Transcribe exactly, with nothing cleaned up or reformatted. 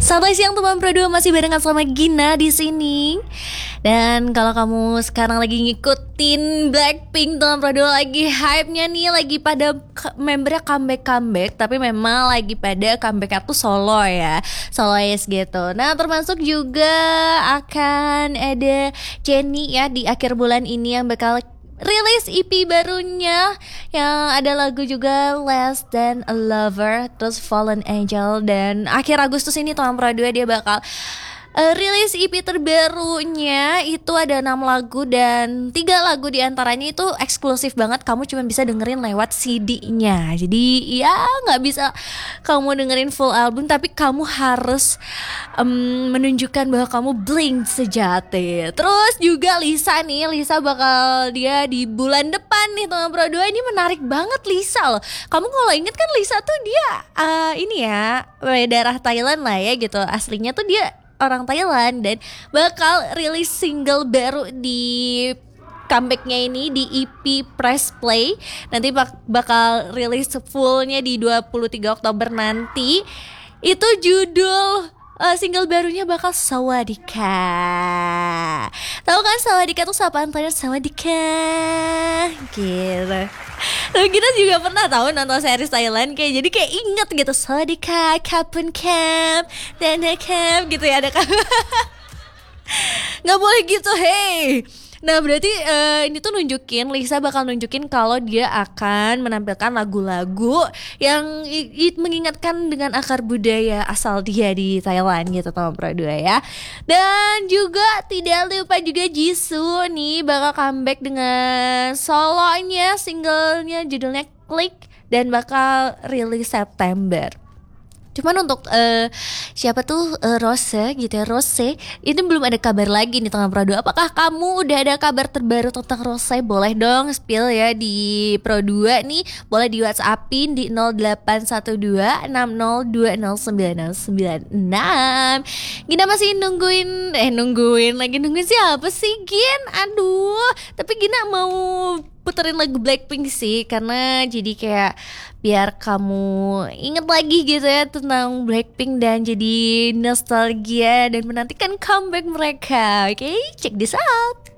Selamat siang teman Pro dua, masih barengan sama Gina di sini. Dan kalau kamu sekarang lagi ngikutin Blackpink, teman Pro dua lagi hype-nya nih, lagi pada membernya comeback-comeback, tapi memang lagi pada comeback tuh solo ya, soloist gitu. Nah, termasuk juga akan ada Jennie ya di akhir bulan ini yang bakal rilis E P barunya yang ada lagu juga Less Than a Lover, terus Fallen Angel, dan akhir Agustus ini tahun Pro dua dia bakal uh, rilis E P terbarunya. Itu ada enam lagu dan tiga lagu diantaranya itu eksklusif banget, kamu cuma bisa dengerin lewat C D-nya. Jadi ya nggak bisa kamu dengerin full album, tapi kamu harus um, menunjukkan bahwa kamu Blink sejati. Terus juga Lisa nih, Lisa bakal dia di bulan depan nih teman Pro dua. Ini menarik banget Lisa loh. Kamu kalau inget kan Lisa tuh dia uh, ini ya daerah Thailand lah ya gitu. Aslinya tuh dia orang Thailand dan bakal rilis single baru di comebacknya ini di E P Press Play. Nanti bak- bakal rilis fullnya di dua puluh tiga Oktober nanti. Itu judul uh, single barunya bakal Sawadika. Tahu kan Sawadika tuh sapaan Thailand, Sawadika gitu. Tapi kita juga pernah tahu nonton series Thailand kayak jadi kayak inget gitu Sawadika, Kapun Camp, Dana Camp gitu ya, ada kan. Nggak boleh gitu, hey. Nah berarti uh, ini tuh nunjukin, Lisa bakal nunjukin kalau dia akan menampilkan lagu-lagu yang i- i- mengingatkan dengan akar budaya asal dia di Thailand gitu teman Pro dua ya. Dan juga tidak lupa juga Jisoo nih bakal comeback dengan solonya, singlenya judulnya Click, dan bakal rilis September. Cuman untuk uh, siapa tuh uh, Rose gitu ya, Rose ini belum ada kabar lagi nih teman Pro dua. Apakah kamu udah ada kabar terbaru tentang Rose? Boleh dong spill ya di Pro dua nih. Boleh di WhatsAppin di nol delapan satu dua enam nol dua nol sembilan nol sembilan enam. Gina masih nungguin Eh nungguin lagi nungguin siapa sih Gin? Aduh, tapi Gina mau puterin lagu Blackpink sih, karena jadi kayak biar kamu inget lagi gitu ya tentang Blackpink dan jadi nostalgia dan menantikan comeback mereka. Oke, okay? Check this out.